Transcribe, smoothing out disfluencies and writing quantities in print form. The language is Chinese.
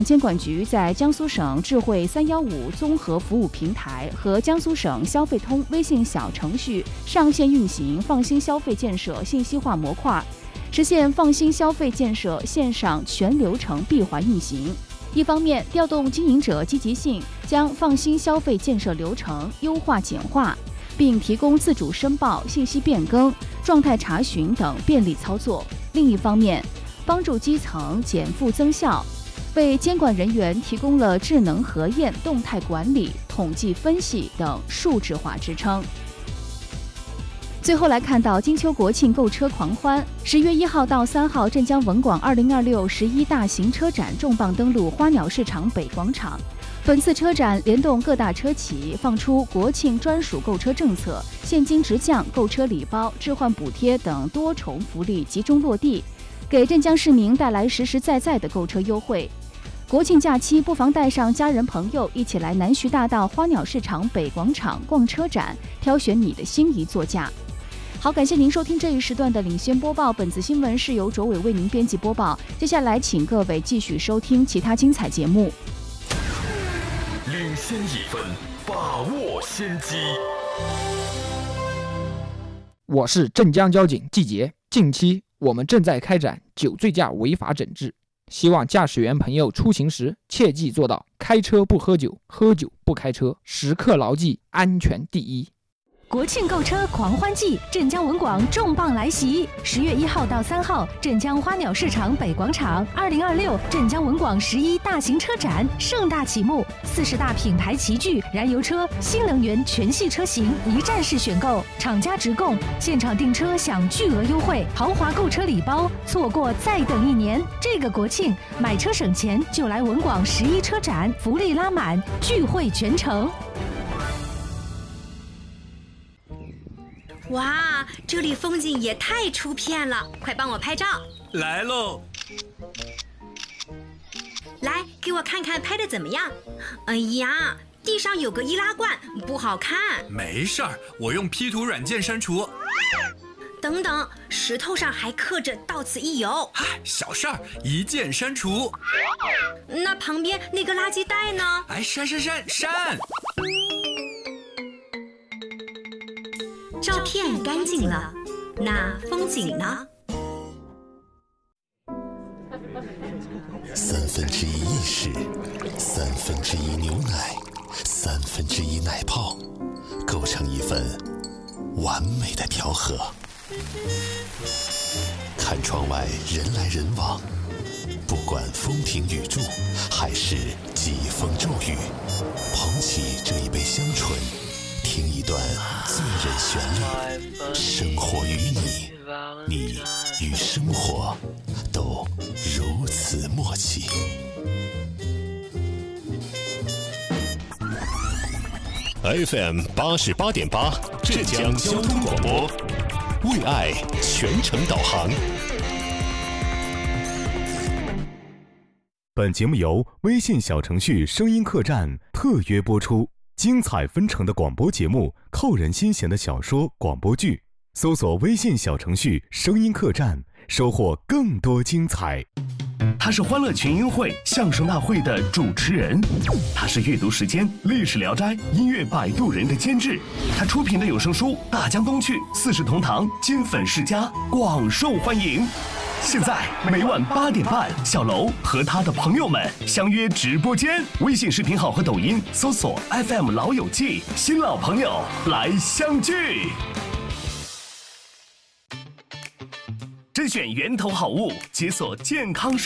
监管局在江苏省智慧315综合服务平台和江苏省消费通微信小程序上线运行放心消费建设信息化模块，实现放心消费建设线上全流程闭环运行。一方面，调动经营者积极性，将放心消费建设流程优化简化，并提供自主申报、信息变更、状态查询等便利操作；另一方面，帮助基层减负增效，为监管人员提供了智能核验、动态管理、统计分析等数字化支撑。最后来看到金秋国庆购车狂欢，10月1号到3号，镇江文广202611大型车展重磅登陆花鸟市场北广场。本次车展联动各大车企，放出国庆专属购车政策，现金直降、购车礼包、置换补贴等多重福利集中落地，给镇江市民带来实实在在的购车优惠。国庆假期不妨带上家人朋友一起来南徐大道花鸟市场北广场逛车展，挑选你的心仪座驾。好，感谢您收听这一时段的领先播报，本次新闻是由卓伟为您编辑播报。接下来请各位继续收听其他精彩节目。 领先一分，把握先机。 我是镇江交警季杰，近期我们正在开展酒醉驾违法整治，希望驾驶员朋友出行时切记做到开车不喝酒，喝酒不开车，时刻牢记安全第一。 国庆购车狂欢季，镇江文广重磅来袭！10月1号到3号，镇江花鸟市场北广场2026镇江文广11大型车展盛大启幕，40大品牌齐聚，燃油车、新能源全系车型一站式选购，厂家直供，现场订车享巨额优惠，豪华购车礼包，错过再等1年。这个国庆买车省钱就来文广11车展，福利拉满，聚会全程。 哇，这里风景也太出片了，快帮我拍照。 来喽！ 来，给我看看拍的怎么样？哎呀，地上有个易拉罐，不好看。 没事儿，我用 P 图软件删除。 等等，石头上还刻着到此一游。 嗨，小事儿，一键删除。 那旁边那个垃圾袋呢？ 哎，删！ 照片干净了，那风景呢 ？1/3意式，1/3牛奶，1/3奶泡，构成一份完美的调和。看窗外人来人往，不管风停雨住，还是疾风骤雨，捧起这一杯香醇，听一段醉人旋律，生活与你，你与生活都如此默契。FM 88.8，镇江交通广播，为爱全程导航。 本节目由微信小程序声音客栈特约播出。精彩纷呈的广播节目，扣人心弦的小说、广播剧，搜索微信小程序声音客栈，收获更多精彩。 他是欢乐群英会相声大会的主持人，他是阅读时间历史聊斋音乐摆渡人的监制，他出品的有声书《大江东去》4世同堂金粉世家广受欢迎。现在每晚8点半，小楼和他的朋友们相约直播间，微信视频号和抖音搜索 FM 老友记，新老朋友来相聚。甄选源头好物，解锁健康